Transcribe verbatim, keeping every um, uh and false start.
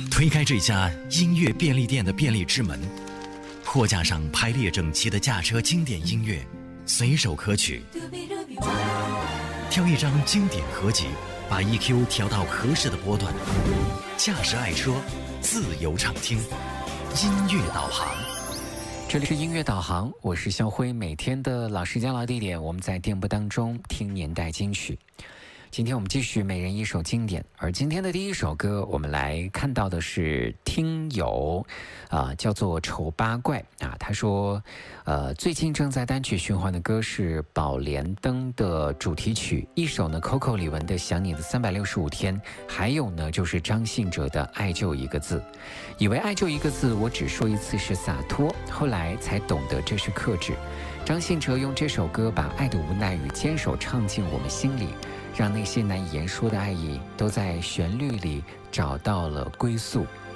推开这家音乐便利店的便利之门，货架上排列整齐的驾车经典音乐，随手可取。挑一张经典合集，把 E Q 调到合适的波段，驾驶爱车，自由畅听，音乐导航。 这里是音乐导航，我是肖辉。每天的老时间老地点，我们在电波当中听年代金曲。今天我们继续每人一首经典，而今天的第一首歌，我们来看到的是听友啊，叫做丑八怪啊，他说，呃，最近正在单曲循环的歌是《宝莲灯》的主题曲，一首呢 Coco 李玟的《想你的三百六十五天》，还有呢就是张信哲的《爱就一个字》。以为爱就一个字，我只说一次是洒脱，后来才懂得这是克制。张信哲用这首歌把爱的无奈与坚守唱进我们心里，让那些难以言说的爱意都在旋律里找到了归宿。